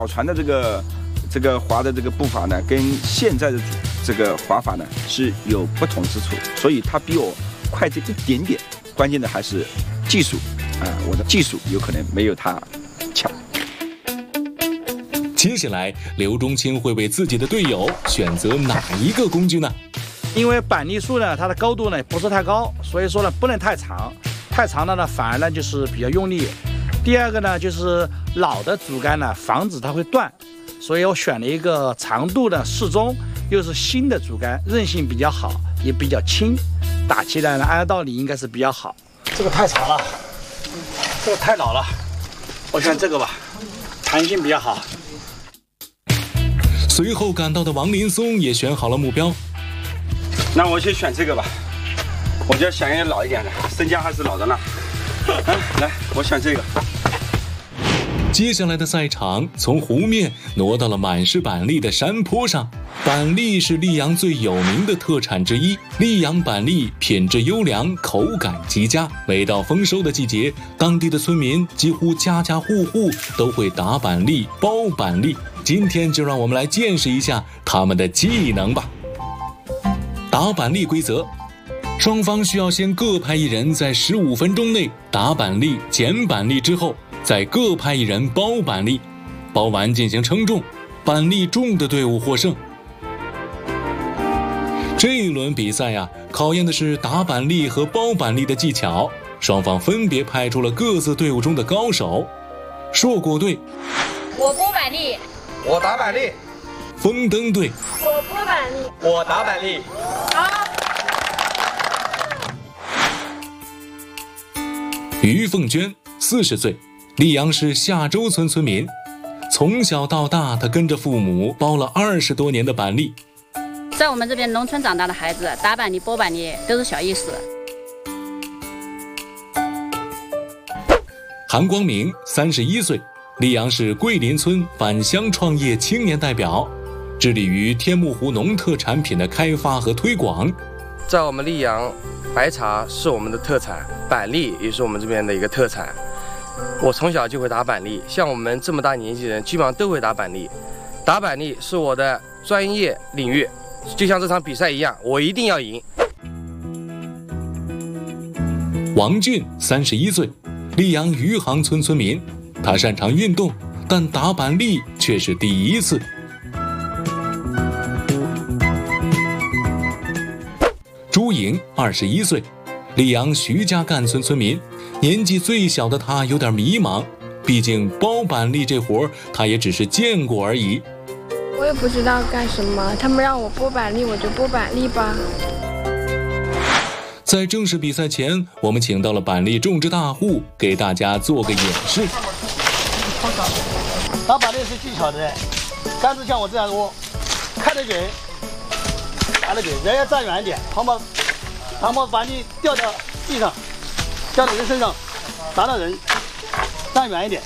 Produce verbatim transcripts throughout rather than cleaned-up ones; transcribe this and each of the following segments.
老船的这个这个划的这个步伐呢，跟现在的这个划法呢是有不同之处，所以它比我快这一点点。关键的还是技术啊、呃，我的技术有可能没有他强。 接下来，刘忠清会为自己的队友选择哪一个工具呢？ 因为板栗树呢，它的高度呢不是太高，所以说呢不能太长，太长了呢反而呢就是比较用力。第二个呢就是老的竹竿呢，防止它会断，所以我选了一个长度呢适中，又是新的竹竿，韧性比较好，也比较轻，打起来呢按道理应该是比较好。这个太长了，这个太老了，我选这个吧，弹性比较好。 随后赶到的王林松也选好了目标， 那我先选这个吧，我就想要老一点的，生姜还是老的辣。啊，来，我选这个。 接下来的赛场从湖面挪到了满是板栗的山坡上。板栗是溧阳最有名的特产之一，溧阳板栗品质优良，口感极佳。每到丰收的季节，当地的村民几乎家家户户都会打板栗、包板栗。今天就让我们来见识一下他们的技能吧。打板栗规则：双方需要先各派一人，在十五分钟内打板栗、剪板栗之后，再各派一人包板栗，包完进行称重，板栗重的队伍获胜。这一轮比赛呀、啊，考验的是打板栗和包板栗的技巧，双方分别派出了各自队伍中的高手。硕果队， 我包板栗， 我打板栗； 丰登队， 我包板栗， 我打板栗。 好。 于凤娟，四十岁，溧阳市下周村村民。从小到大，她跟着父母包了二十多年的板栗。 在我们这边农村长大的孩子，打板栗、包板栗都是小意思。 韩光明，三十一岁，溧阳市桂林村返乡创业青年代表，致力于天目湖农特产品的开发和推广。 在我们溧阳，白茶是我们的特产，板栗也是我们这边的一个特产。我从小就会打板栗，像我们这么大年纪的人，基本上都会打板栗。打板栗是我的专业领域。就像这场比赛一样，我一定要赢。 王俊，三十一岁，溧阳余杭村村民，他擅长运动，但打板栗却是第一次。朱莹，二十一岁，溧阳徐家干村村民，年纪最小的他有点迷茫，毕竟包板栗这活他也只是见过而已。 我也不知道干什么，他们让我剥板栗，我就剥板栗吧。 在正式比赛前，我们请到了板栗种植大户，给大家做个演示。 打板栗是技巧的，杆子像我这样握，开得准，打得准，人要站远一点，防把防把板栗掉到地上，掉到人身上，打到人，站远一点。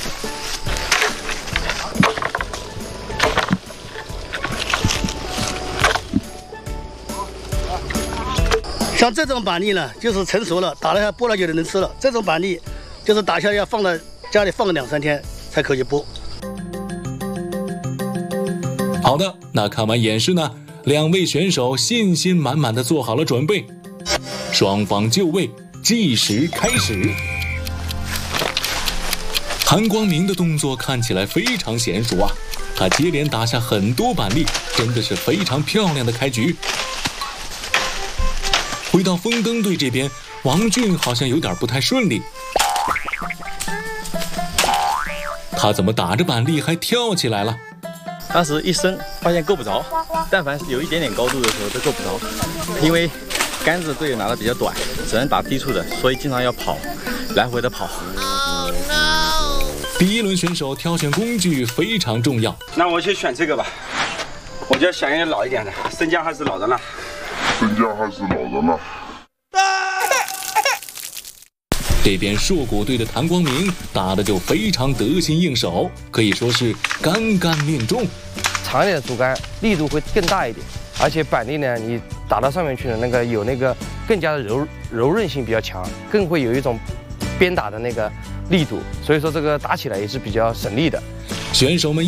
像这种板栗呢，就是成熟了，打了下剥了就能吃了。这种板栗就是打下来要放在家里放个两三天才可以剥。 好的，那看完演示呢，两位选手信心满满的做好了准备，双方就位，计时开始。韩光明的动作看起来非常娴熟啊，他接连打下很多板栗，真的是非常漂亮的开局。回到丰登队这边，王俊好像有点不太顺利。他怎么打着板栗还跳起来了？ 当时一伸发现够不着，但凡是有一点点高度的时候都够不着，因为杆子队友拿的比较短，只能打低处的，所以经常要跑，来回的跑。 Oh, no. 第一轮选手挑选工具非常重要。 那我先选这个吧，我就想要老一点的，生姜还是老的辣。 生姜还是老的辣。 这边硕果队的谭光明打的就非常得心应手，可以说是杆杆命中。 长一点的竹竿力度会更大一点，而且板栗呢，你打到上面去的那个有那个更加的柔柔韧性比较强，更会有一种鞭打的那个力度，所以说这个打起来也是比较省力的。 选手们